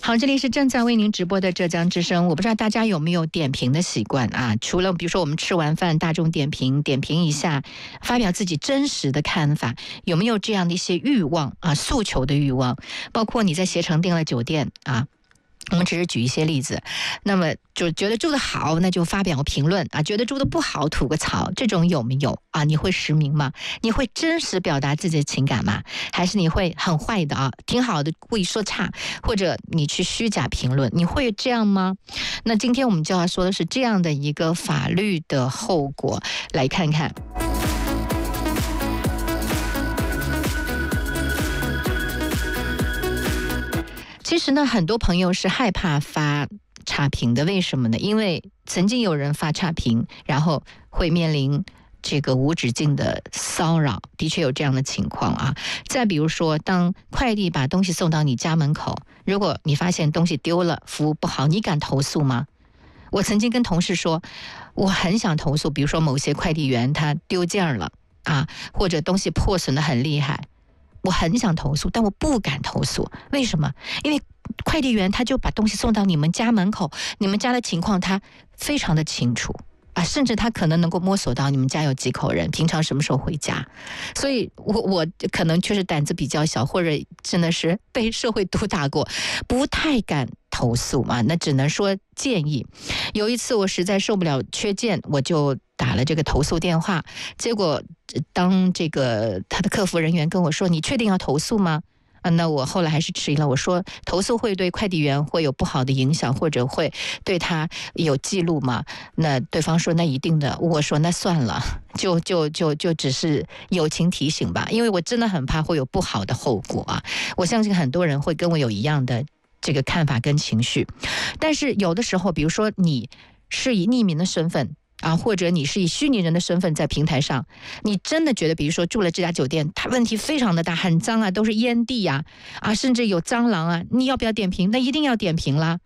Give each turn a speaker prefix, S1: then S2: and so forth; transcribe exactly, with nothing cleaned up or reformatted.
S1: 好，这里是正在为您直播的浙江之声。我不知道大家有没有点评的习惯啊？除了比如说我们吃完饭大众点评，点评一下，发表自己真实的看法，有没有这样的一些欲望啊？诉求的欲望，包括你在携程订了酒店啊。我们只是举一些例子，那么就觉得住得好，那就发表评论啊；觉得住得不好，吐个槽，这种有没有啊？你会实名吗？你会真实表达自己的情感吗？还是你会很坏的啊，挺好的故意说差，或者你去虚假评论？你会这样吗？那今天我们就要说的是这样的一个法律的后果，来看看。其实呢，很多朋友是害怕发差评的，为什么呢？因为曾经有人发差评，然后会面临这个无止境的骚扰，的确有这样的情况啊。再比如说，当快递把东西送到你家门口，如果你发现东西丢了，服务不好，你敢投诉吗？我曾经跟同事说，我很想投诉，比如说某些快递员他丢件了啊，或者东西破损的很厉害。我很想投诉，但我不敢投诉。为什么？因为快递员他就把东西送到你们家门口，你们家的情况他非常的清楚啊，甚至他可能能够摸索到你们家有几口人，平常什么时候回家。所以我我可能确实胆子比较小，或者真的是被社会毒打过，不太敢投诉嘛，那只能说建议。有一次我实在受不了缺件，我就打了这个投诉电话，结果当这个他的客服人员跟我说，你确定要投诉吗？啊，那我后来还是迟疑了。我说投诉会对快递员会有不好的影响，或者会对他有记录吗？那对方说那一定的。我说那算了，就就就就只是友情提醒吧，因为我真的很怕会有不好的后果啊。我相信很多人会跟我有一样的这个看法跟情绪，但是有的时候，比如说你是以匿名的身份啊，或者你是以虚拟人的身份在平台上，你真的觉得比如说住了这家酒店它问题非常的大，很脏啊，都是烟蒂啊啊，甚至有蟑螂啊，你要不要点评？那一定要点评啦。